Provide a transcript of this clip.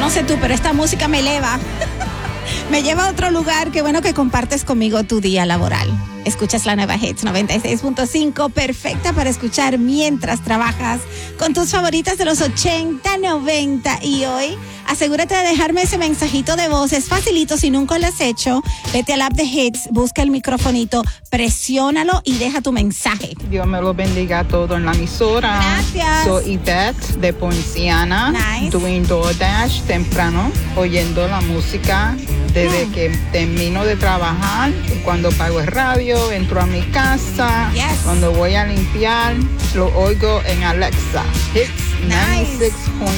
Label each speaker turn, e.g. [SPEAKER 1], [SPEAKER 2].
[SPEAKER 1] No sé tú, pero esta música me eleva. Me lleva a otro lugar. Qué bueno que compartes conmigo tu día laboral. Escuchas la nueva Hits 96.5, perfecta para escuchar mientras trabajas con tus favoritas de los 80, 90 y hoy. Asegúrate de dejarme ese mensajito de voz. Es facilito, si nunca lo has hecho. Vete al app de Hits, busca el microfonito, presiónalo y deja tu mensaje.
[SPEAKER 2] Dios me lo bendiga todo en la emisora.
[SPEAKER 1] Gracias.
[SPEAKER 2] Soy Yvette de Poinciana,
[SPEAKER 1] Nice.
[SPEAKER 2] doing DoorDash temprano, oyendo la música desde que termino de trabajar. Cuando pago el radio, entro a mi casa.
[SPEAKER 1] Yes.
[SPEAKER 2] Cuando voy a limpiar, lo oigo en Alexa. Hits
[SPEAKER 1] Nice.
[SPEAKER 2] 96.5.